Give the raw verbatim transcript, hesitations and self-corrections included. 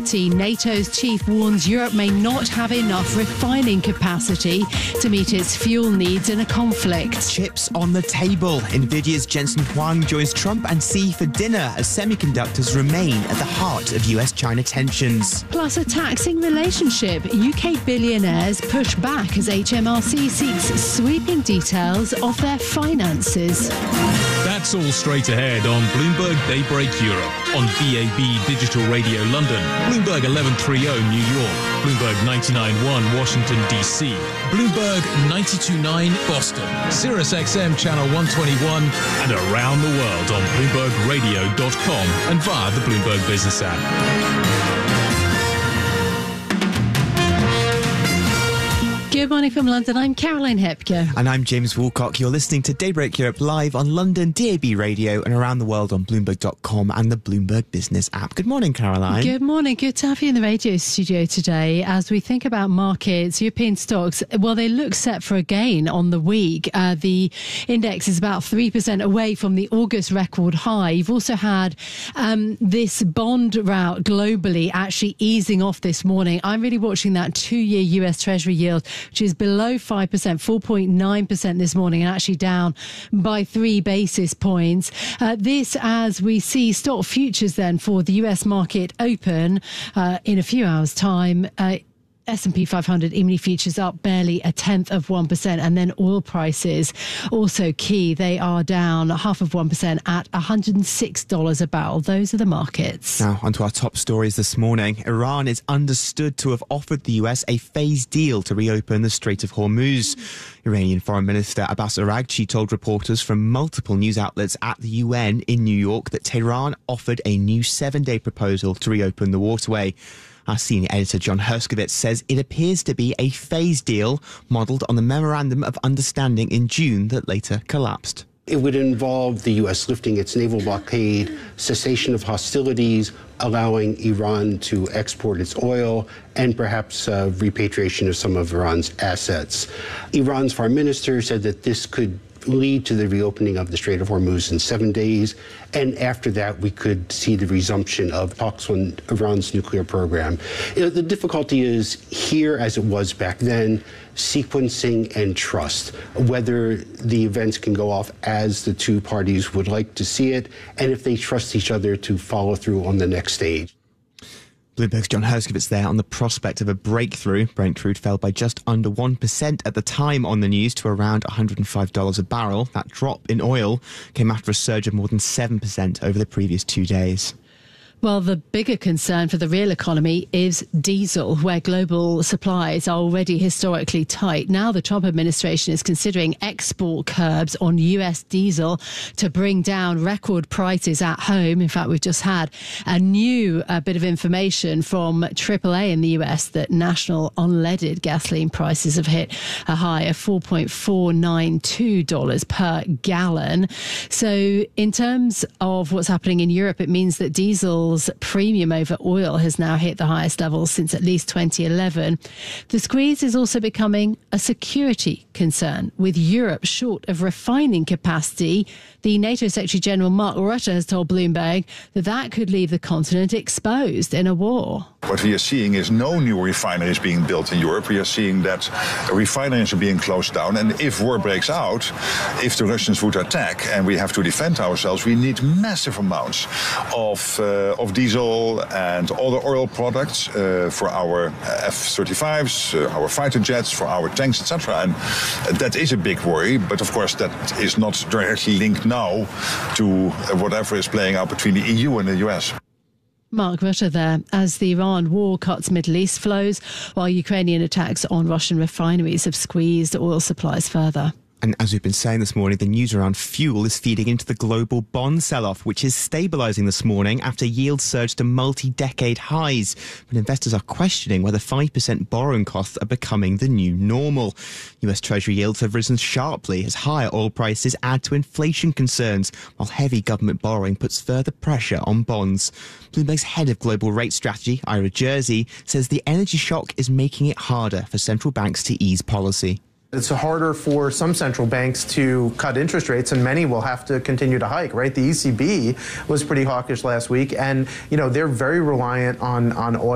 thirty, NATO's chief warns Europe may not have enough refining capacity to meet its fuel needs in a conflict. Chips on the table. Nvidia's Jensen Huang joins Trump and Xi for dinner as semiconductors remain at the heart of U S China tensions. Plus a taxing relationship. U K billionaires push back as H M R C seeks sweeping details of their finances. That's all straight ahead on Bloomberg Daybreak Europe, on B A B Digital Radio London, Bloomberg eleven thirty New York, Bloomberg ninety-nine point one Washington D C, Bloomberg ninety-two point nine Boston, Sirius X M Channel one twenty-one, and around the world on Bloomberg Radio dot com and via the Bloomberg Business app. Good morning from London. I'm Caroline Hepker. And I'm James Woolcock. You're listening to Daybreak Europe live on London D A B Radio and around the world on Bloomberg dot com and the Bloomberg Business app. Good morning, Caroline. Good morning. Good to have you in the radio studio today. As we think about markets, European stocks, well, they look set for a gain on the week. Uh, the index is about three percent away from the August record high. You've also had um, this bond rout globally actually easing off this morning. I'm really watching that two-year U S Treasury yield, which is below five percent, four point nine percent this morning, and actually down by three basis points. Uh, this as we see stock futures then for the U S market open uh, in a few hours' time. Uh, S and P five hundred E-mini futures up barely a tenth of one percent, and then oil prices also key. They are down half of one percent at one hundred six dollars a barrel. Those are the markets. Now, onto our top stories this morning. Iran is understood to have offered the U S a phased deal to reopen the Strait of Hormuz. Iranian Foreign Minister Abbas Araghchi told reporters from multiple news outlets at the U N in New York that Tehran offered a new seven-day proposal to reopen the waterway. Our senior editor, John Herskovitz, says it appears to be a phased deal modelled on the Memorandum of Understanding in June that later collapsed. It would involve the U S lifting its naval blockade, cessation of hostilities, allowing Iran to export its oil, and perhaps uh, repatriation of some of Iran's assets. Iran's foreign minister said that this could lead to the reopening of the Strait of Hormuz in seven days, and after that we could see the resumption of talks on Iran's nuclear program. You know, the difficulty is here, as it was back then, sequencing and trust, whether the events can go off as the two parties would like to see it, and if they trust each other to follow through on the next stage. Bloomberg's John Herskovitz there on the prospect of a breakthrough. Brent crude fell by just under one percent at the time on the news to around one hundred five dollars a barrel. That drop in oil came after a surge of more than seven percent over the previous two days. Well, the bigger concern for the real economy is diesel, where global supplies are already historically tight. Now the Trump administration is considering export curbs on U S diesel to bring down record prices at home. In fact, we've just had a new uh, bit of information from triple A in the U S that national unleaded gasoline prices have hit a high of four point four nine two dollars per gallon. So in terms of what's happening in Europe, it means that diesel premium over oil has now hit the highest levels since at least twenty eleven. The squeeze is also becoming a security concern, with Europe short of refining capacity. The NATO Secretary General Mark Rutte has told Bloomberg that that could leave the continent exposed in a war. What we are seeing is no new refineries being built in Europe. We are seeing that refineries are being closed down. And if war breaks out, if the Russians would attack and we have to defend ourselves, we need massive amounts of, uh, of diesel and other oil products uh, for our F thirty-fives, uh, our fighter jets, for our tanks, et cetera. And that is a big worry. But of course, that is not directly linked now to whatever is playing out between the E U and the U S. Mark Rutte there, as the Iran war cuts Middle East flows, while Ukrainian attacks on Russian refineries have squeezed oil supplies further. And as we've been saying this morning, the news around fuel is feeding into the global bond sell-off, which is stabilising this morning after yields surged to multi-decade highs. But investors are questioning whether five percent borrowing costs are becoming the new normal. U S Treasury yields have risen sharply as higher oil prices add to inflation concerns, while heavy government borrowing puts further pressure on bonds. Bloomberg's head of global rate strategy, Ira Jersey, says the energy shock is making it harder for central banks to ease policy. It's harder for some central banks to cut interest rates, and many will have to continue to hike, right? The E C B was pretty hawkish last week, and, you know, they're very reliant on, on oil.